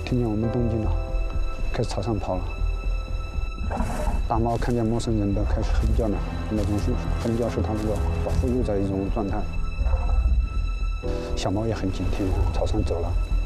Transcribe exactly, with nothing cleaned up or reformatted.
听见我们动静了，开始朝上跑了。大猫看见陌生人都开始哼叫了，那种是哼叫是它那个保护欲的一种状态。小猫也很警惕，朝上走了。